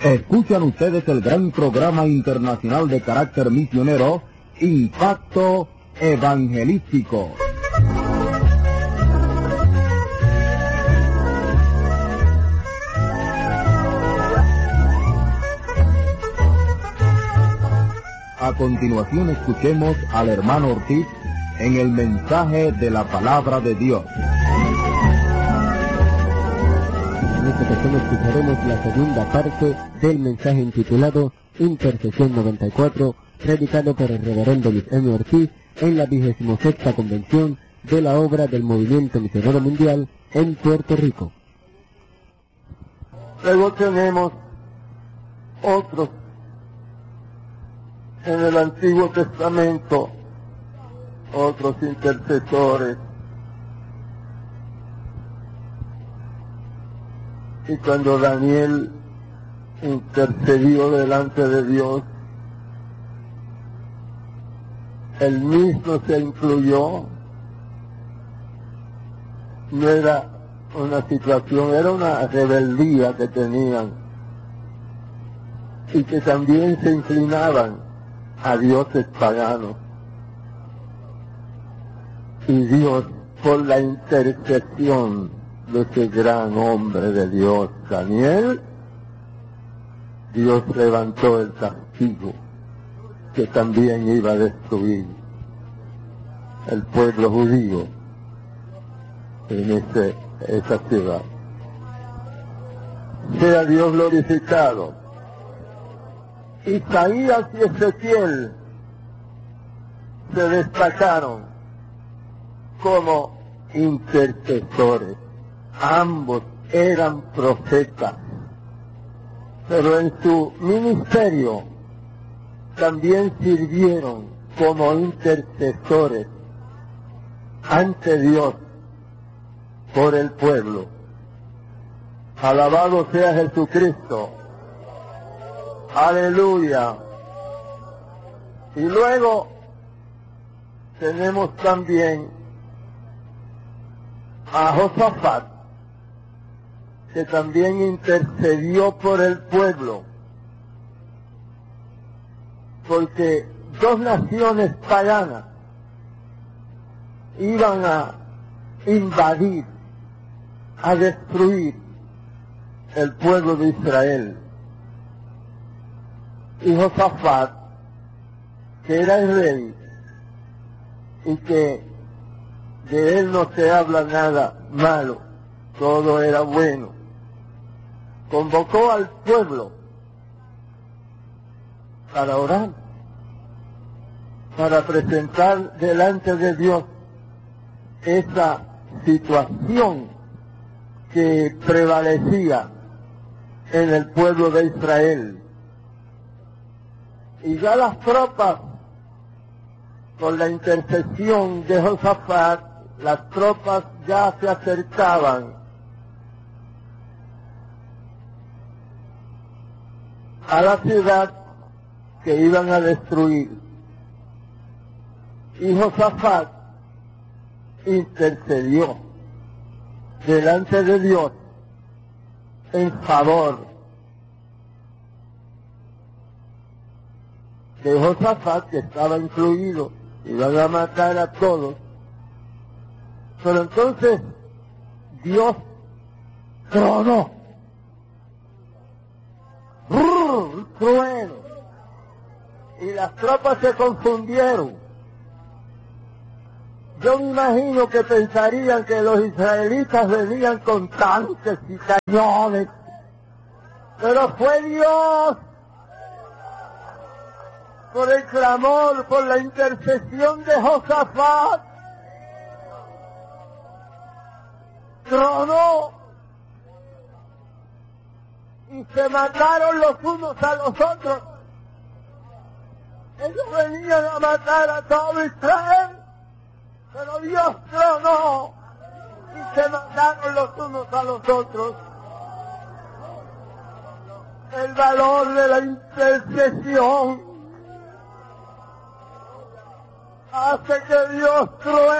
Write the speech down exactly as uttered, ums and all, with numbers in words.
Escuchan ustedes el gran programa internacional de carácter misionero, Impacto Evangelístico. A continuación escuchemos al hermano Ortiz en el mensaje de la palabra de Dios. En esta ocasión escucharemos la segunda parte del mensaje intitulado Intercesión noventa y cuatro, predicado por el reverendo Luis M. Ortiz en la vigésima sexta convención de la obra del Movimiento Misionero Mundial en Puerto Rico. Luego tenemos otros en el Antiguo Testamento, otros intercesores. Y cuando Daniel intercedió delante de Dios, él mismo se incluyó. No era una situación, era una rebeldía que tenían y que también se inclinaban a dioses paganos. Y Dios, por la intercesión de ese gran hombre de Dios, Daniel, Dios levantó el castigo que también iba a destruir el pueblo judío en ese, esa ciudad. Sea Dios glorificado. Isaías y Ezequiel se destacaron como intercesores. Ambos eran profetas, pero en su ministerio también sirvieron como intercesores ante Dios por el pueblo. Alabado sea Jesucristo. Aleluya. Y luego tenemos también a Josafat, que también intercedió por el pueblo, porque dos naciones paganas iban a invadir, a destruir el pueblo de Israel. Y Josafat, que era el rey, y que de él no se habla nada malo, todo era bueno, convocó al pueblo para orar, para presentar delante de Dios esa situación que prevalecía en el pueblo de Israel. Y ya las tropas, con la intercesión de Josafat, las tropas ya se acercaban a la ciudad que iban a destruir. Y Josafat intercedió delante de Dios en favor de Josafat, que estaba incluido. Iban a matar a todos. Pero entonces Dios tronó. ¡Brrr! Trueno. Y las tropas se confundieron. Yo me imagino que pensarían que los israelitas venían con tanques y cañones. Pero fue Dios, por el clamor, por la intercesión de Josafat, tronó y se mataron los unos a los otros. Ellos venían a matar a todo Israel, pero Dios tronó y se mataron los unos a los otros. El valor de la intercesión hace que Dios truene